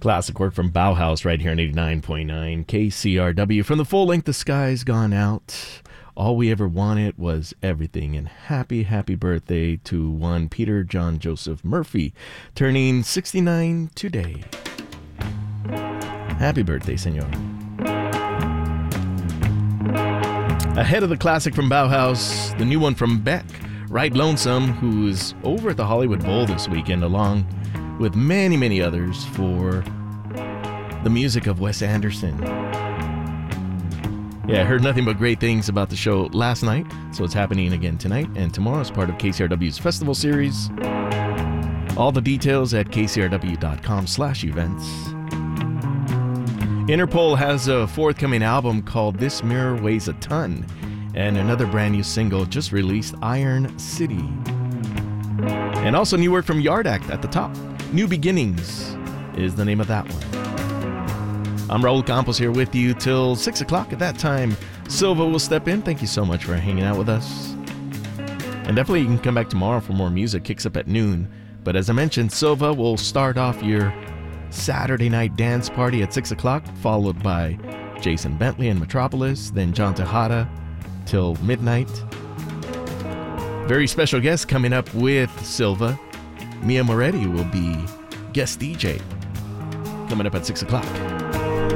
Classic work from Bauhaus right here on 89.9 KCRW. From the full length, The Sky's Gone Out. All We Ever Wanted Was Everything. And happy birthday to one Peter John Joseph Murphy, turning 69 today. Happy birthday, senor. Ahead of the classic from Bauhaus, the new one from Beck, Ride Lonesome, who's over at the Hollywood Bowl this weekend, along with many others for the music of Wes Anderson. Yeah, I heard nothing but great things about the show last night, so it's happening again tonight and tomorrow as part of KCRW's festival series. All the details at kcrw.com/events. Interpol has a forthcoming album called This Mirror Weighs a Ton, and another brand new single just released, Iron City. And also new work from Yard Act at the top. New Beginnings is the name of that one. I'm Raul Campos here with you till 6 o'clock. At that time, Silva will step in. Thank you so much for hanging out with us. And definitely you can come back tomorrow for more music. Kicks up at noon. But as I mentioned, Silva will start off your Saturday night dance party at 6 o'clock, followed by Jason Bentley and Metropolis, then John Tejada till midnight. Very special guest coming up with Silva. Mia Moretti will be guest DJ coming up at 6 o'clock.